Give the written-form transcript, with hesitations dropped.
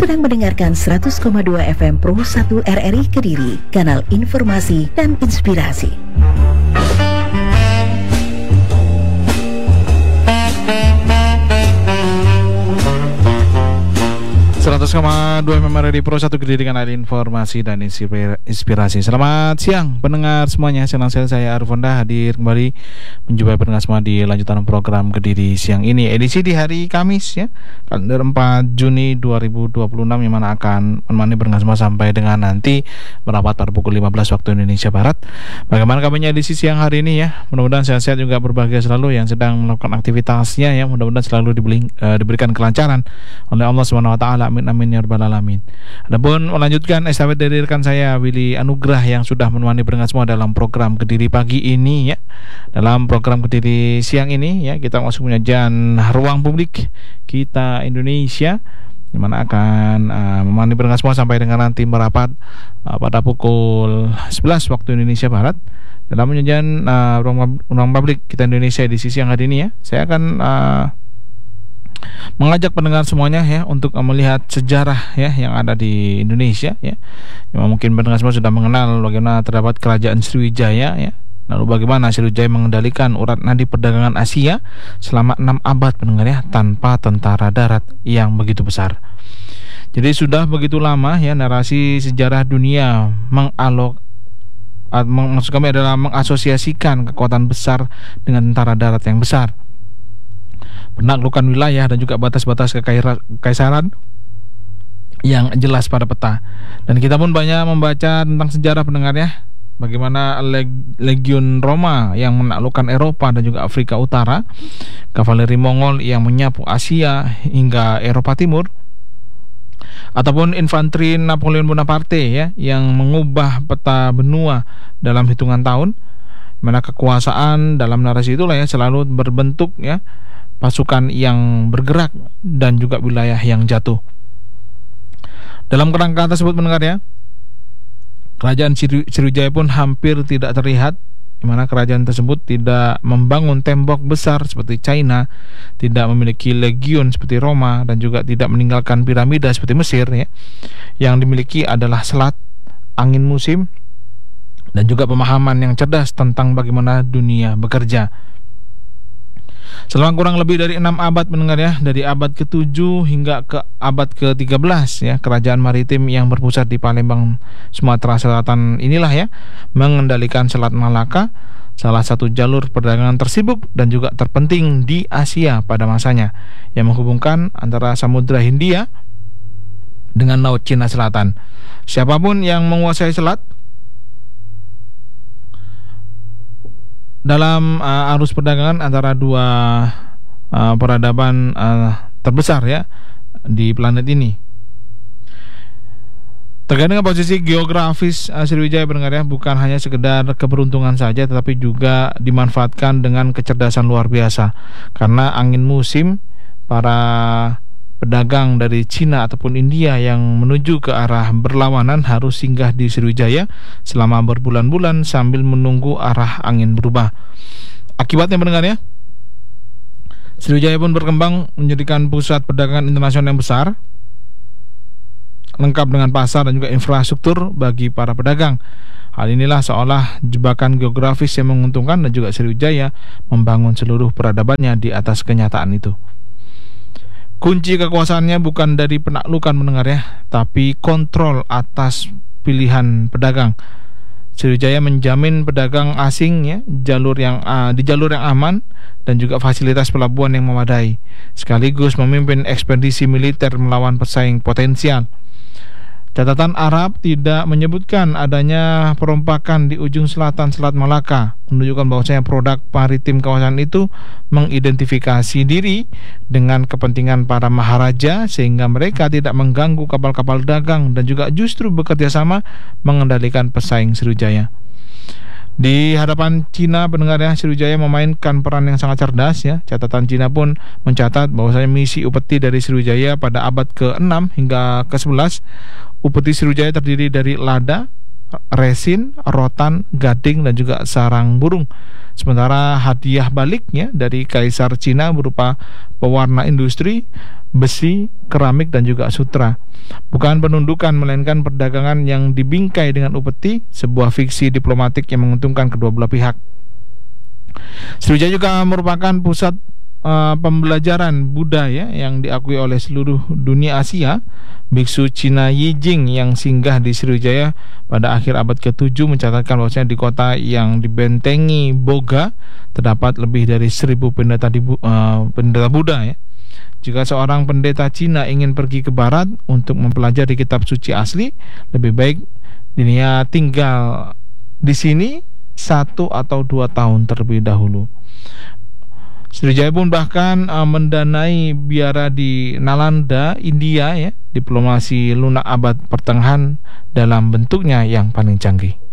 sedang mendengarkan 100,2 FM Pro 1 RRI Kediri, kanal informasi dan inspirasi. di Pro 1 Kediri, kanal informasi dan inspirasi. Selamat siang pendengar semuanya. Senang sekali saya Arfonda hadir kembali menjumpai pendengar semua di lanjutan program Kediri siang ini, edisi di hari Kamis ya, kalender 4 Juni 2026, yang mana akan menemani pendengar semua sampai dengan nanti merapat pada pukul 15 waktu Indonesia Barat. Bagaimana kabarnya edisi siang hari ini ya? Mudah-mudahan sehat-sehat juga, berbahagia selalu yang sedang melakukan aktivitasnya ya. Mudah-mudahan selalu diberikan kelancaran oleh Allah Subhanahu wa taala. Amin amin ya rabbal alamin. Adapun melanjutkan estafet dari rekan saya Willy Anugrah yang sudah menemani pendengar semua dalam program Kediri pagi ini ya. Dalam program Kediri siang ini ya, kita masuk penyajian ruang publik kita Indonesia, di mana akan menemani pendengar semua sampai dengan nanti merapat pada pukul 11 waktu Indonesia Barat. Dalam penyajian ruang publik kita Indonesia di siang hari ini ya, saya akan mengajak pendengar semuanya ya untuk melihat sejarah ya yang ada di Indonesia ya. Yang mungkin pendengar semua sudah mengenal bagaimana terdapat kerajaan Sriwijaya ya. Lalu bagaimana Sriwijaya mengendalikan urat nadi perdagangan Asia selama 6 abad pendengar ya, tanpa tentara darat yang begitu besar. Jadi sudah begitu lama ya narasi sejarah dunia maksud kami adalah mengasosiasikan kekuatan besar dengan tentara darat yang besar, penaklukan wilayah dan juga batas-batas kekaisaran yang jelas pada peta. Dan kita pun banyak membaca tentang sejarah pendengar ya, bagaimana Legiun Roma yang menaklukkan Eropa dan juga Afrika Utara, kavaleri Mongol yang menyapu Asia hingga Eropa Timur, ataupun infanteri Napoleon Bonaparte ya yang mengubah peta benua dalam hitungan tahun. Mana kekuasaan dalam narasi itulah ya selalu berbentuk ya pasukan yang bergerak dan juga wilayah yang jatuh. Dalam kerangka tersebut mendengar ya, kerajaan Sriwijaya pun hampir tidak terlihat, di mana kerajaan tersebut tidak membangun tembok besar seperti China, tidak memiliki legiun seperti Roma, dan juga tidak meninggalkan piramida seperti Mesir ya. Yang dimiliki adalah selat, angin musim, dan juga pemahaman yang cerdas tentang bagaimana dunia bekerja. Selama kurang lebih dari 6 abad mendengar ya, dari abad ke-7 hingga ke abad ke-13 ya, kerajaan maritim yang berpusat di Palembang, Sumatera Selatan inilah ya mengendalikan Selat Malaka, salah satu jalur perdagangan tersibuk dan juga terpenting di Asia pada masanya, yang menghubungkan antara Samudra Hindia dengan Laut Cina Selatan. Siapapun yang menguasai selat dalam arus perdagangan antara dua peradaban terbesar ya di planet ini. Terkait dengan posisi geografis Sriwijaya pendengar ya, bukan hanya sekedar keberuntungan saja, tetapi juga dimanfaatkan dengan kecerdasan luar biasa. Karena angin musim, para pedagang dari Cina ataupun India yang menuju ke arah berlawanan harus singgah di Sriwijaya selama berbulan-bulan sambil menunggu arah angin berubah. Akibatnya mendengar ya, Sriwijaya pun berkembang menjadikan pusat perdagangan internasional yang besar, lengkap dengan pasar dan juga infrastruktur bagi para pedagang. Hal inilah seolah jebakan geografis yang menguntungkan, dan juga Sriwijaya membangun seluruh peradabannya di atas kenyataan itu. Kunci kekuasaannya bukan dari penaklukan mendengar ya, tapi kontrol atas pilihan pedagang. Sriwijaya menjamin pedagang asing ya di jalur yang aman dan juga fasilitas pelabuhan yang memadai, sekaligus memimpin ekspedisi militer melawan pesaing potensial. Catatan Arab tidak menyebutkan adanya perompakan di ujung selatan Selat Malaka, menunjukkan bahwasanya produk maritim kawasan itu mengidentifikasi diri dengan kepentingan para maharaja, sehingga mereka tidak mengganggu kapal-kapal dagang dan juga justru bekerja sama mengendalikan pesaing Sriwijaya. Di hadapan Cina pendengar ya, Sriwijaya memainkan peran yang sangat cerdas ya. Catatan Cina pun mencatat bahwasanya misi upeti dari Sriwijaya pada abad ke-6 hingga ke-11. Upeti Sriwijaya terdiri dari lada, resin, rotan, gading dan juga sarang burung. Sementara hadiah baliknya dari Kaisar Cina berupa pewarna industri, besi, keramik, dan juga sutra. Bukan penundukan, melainkan perdagangan yang dibingkai dengan upeti, sebuah fiksi diplomatik yang menguntungkan kedua belah pihak. Sriwijaya juga merupakan pusat pembelajaran Buddha ya, yang diakui oleh seluruh dunia Asia. Biksu Cina Yijing yang singgah di Sriwijaya pada akhir abad ke-7 mencatatkan bahwasanya di kota yang dibentengi Boga terdapat lebih dari 1000 pendeta Buddha ya. Jika seorang pendeta Cina ingin pergi ke barat untuk mempelajari kitab suci asli, lebih baik dia tinggal di sini 1 atau 2 tahun terlebih dahulu. Sriwijaya pun bahkan mendanai biara di Nalanda, India ya, diplomasi lunak abad pertengahan dalam bentuknya yang paling canggih.